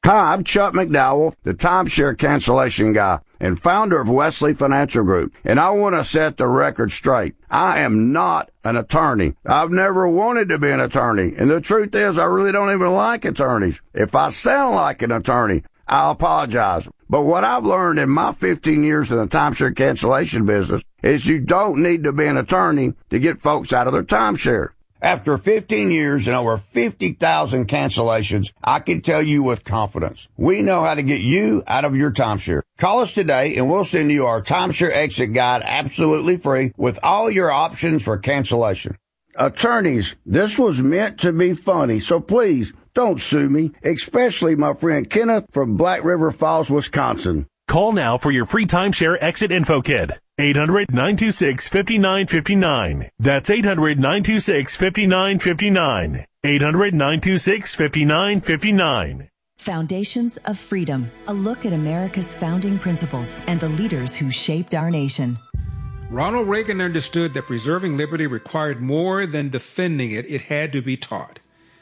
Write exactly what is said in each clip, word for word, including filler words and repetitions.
Hi, I'm Chuck McDowell, the timeshare cancellation guy and founder of Wesley Financial Group, and I want to set the record straight. I am not an attorney. I've never wanted to be an attorney, and the truth is I really don't even like attorneys. If I sound like an attorney, I apologize. But what I've learned in my fifteen years in the timeshare cancellation business is you don't need to be an attorney to get folks out of their timeshare. After fifteen years and over fifty thousand cancellations, I can tell you with confidence, we know how to get you out of your timeshare. Call us today and we'll send you our timeshare exit guide absolutely free with all your options for cancellation. Attorneys, this was meant to be funny, so please don't sue me, especially my friend Kenneth from Black River Falls, Wisconsin. Call now for your free timeshare exit info kit. eight hundred, nine two six, five nine five nine. That's eight hundred, nine two six, five nine five nine. eight hundred, nine two six, five nine five nine. Foundations of Freedom, a look at America's founding principles and the leaders who shaped our nation. Ronald Reagan understood that preserving liberty required more than defending it. It had to be taught.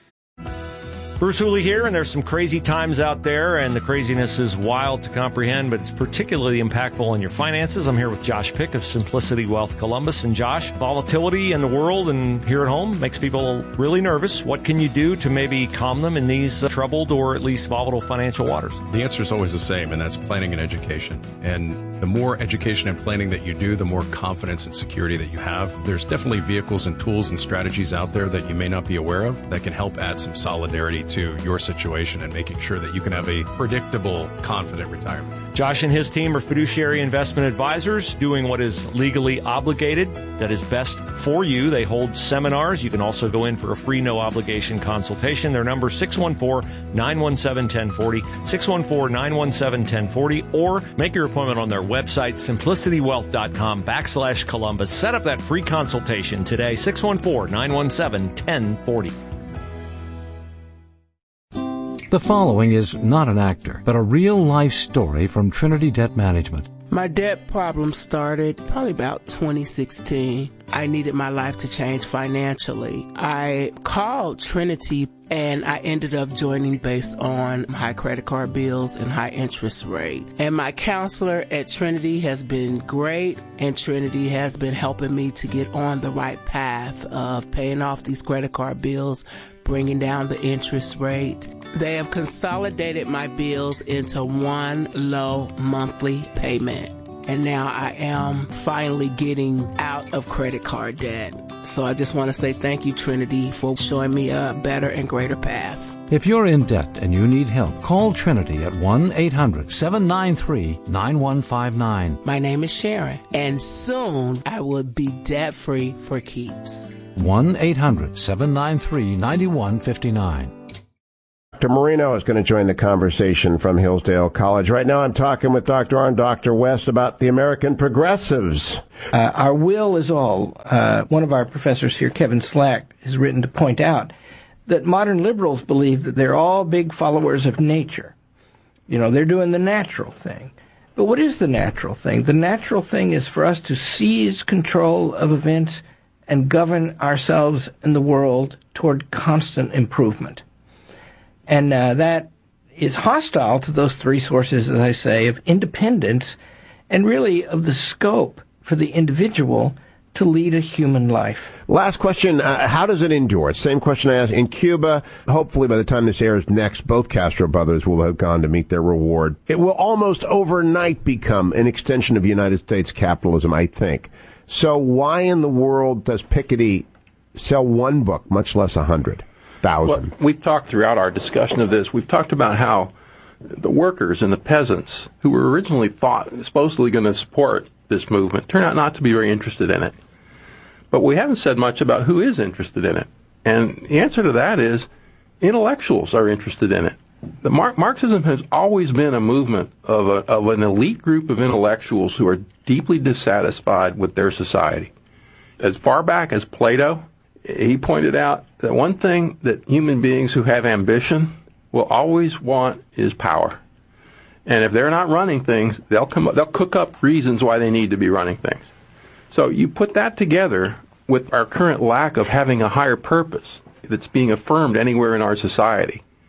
Bruce Hooley here, and there's some crazy times out there, and the craziness is wild to comprehend, but it's particularly impactful on your finances. I'm here with Josh Pick of Simplicity Wealth Columbus. And Josh, volatility in the world and here at home makes people really nervous. What can you do to maybe calm them in these uh, troubled or at least volatile financial waters? The answer is always the same, and that's planning and education. And the more education and planning that you do, the more confidence and security that you have. There's definitely vehicles and tools and strategies out there that you may not be aware of that can help add some solidarity to your situation and making sure that you can have a predictable, confident retirement. Josh and his team are fiduciary investment advisors doing what is legally obligated, that is best for you. They hold seminars. You can also go in for a free, no-obligation consultation. Their number is six one four, nine one seven, one zero four zero, six one four, nine one seven, one zero four zero, or make your appointment on their website, simplicitywealth.com backslash Columbus. Set up that free consultation today, six one four, nine one seven, one zero four zero. The following is not an actor, but a real-life story from Trinity Debt Management. My debt problem started probably about twenty sixteen. I needed my life to change financially. I called Trinity, and I ended up joining based on high credit card bills and high interest rate. And my counselor at Trinity has been great, and Trinity has been helping me to get on the right path of paying off these credit card bills, bringing down the interest rate. They have consolidated my bills into one low monthly payment. And now I am finally getting out of credit card debt. So I just want to say thank you, Trinity, for showing me a better and greater path. If you're in debt and you need help, call Trinity at one eight hundred, seven nine three, nine one five nine. My name is Sharon, and soon I will be debt-free for keeps. one eight hundred, seven nine three, nine one five nine. Doctor Marino is going to join the conversation from Hillsdale College. Right now I'm talking with Doctor R and Doctor West about the American progressives. Uh, our will is all. Uh, one of our professors here, Kevin Slack, has written to point out that modern liberals believe that they're all big followers of nature. You know, they're doing the natural thing. But what is the natural thing? The natural thing is for us to seize control of events and govern ourselves and the world toward constant improvement. And uh, that is hostile to those three sources, as I say, of independence and really of the scope for the individual to lead a human life. Last question, uh, how does it endure? Same question I asked. In Cuba, hopefully by the time this airs next, both Castro brothers will have gone to meet their reward. It will almost overnight become an extension of United States capitalism, I think. So why in the world does Piketty sell one book, much less a hundred thousand? Well, we've talked throughout our discussion of this, we've talked about how the workers and the peasants who were originally thought supposedly going to support this movement turn out not to be very interested in it. But we haven't said much about who is interested in it. And the answer to that is intellectuals are interested in it. The Mar- Marxism has always been a movement of, a, of an elite group of intellectuals who are deeply dissatisfied with their society. As far back as Plato, he pointed out that one thing that human beings who have ambition will always want is power. And if they're not running things, they'll come up, they'll cook up reasons why they need to be running things. So you put that together with our current lack of having a higher purpose that's being affirmed anywhere in our society.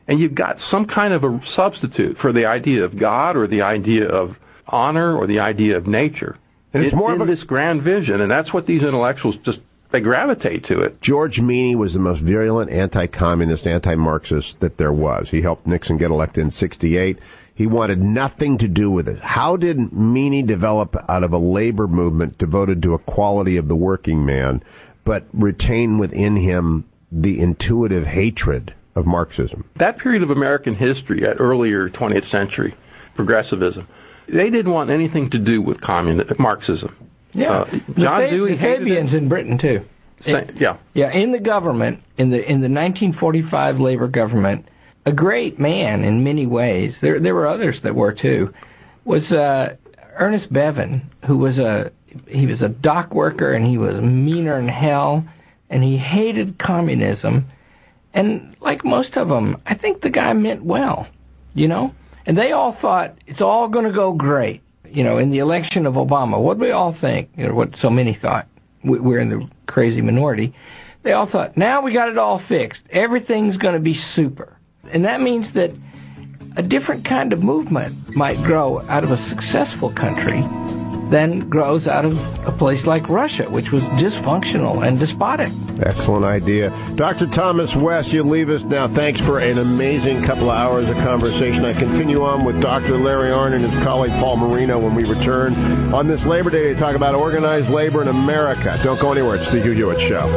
And you've got some kind of a substitute for the idea of God or the idea of honor or the idea of nature. And it's in, more of a, this grand vision, and that's what these intellectuals just, they gravitate to it. George Meany was the most virulent anti-communist, anti-Marxist that there was. He helped Nixon get elected in sixty-eight. He wanted nothing to do with it. How did Meany develop out of a labor movement devoted to equality of the working man, but retain within him the intuitive hatred of Marxism? That period of American history, at earlier twentieth century progressivism, they didn't want anything to do with communism, Marxism. Yeah, uh, John the, Dewey the Fabians in Britain too. Same, in, yeah, yeah. In the government, in the in the nineteen forty-five labor government, a great man in many ways. There there were others that were too. Was uh, Ernest Bevin, who was a he was a dock worker and he was meaner than hell, and he hated communism. And like most of them, I think the guy meant well, you know. And they all thought it's all going to go great. You know, in the election of Obama, what do we all think? You know, what so many thought. We're in the crazy minority. They all thought, now we got it all fixed. Everything's going to be super. And that means that a different kind of movement might grow out of a successful country than grows out of a place like Russia, which was dysfunctional and despotic. Excellent idea. Doctor Thomas West, you leave us now. Thanks for an amazing couple of hours of conversation. I continue on with Doctor Larry Arnn and his colleague Paul Marino when we return on this Labor Day to talk about organized labor in America. Don't go anywhere. It's the Hugh Hewitt Show.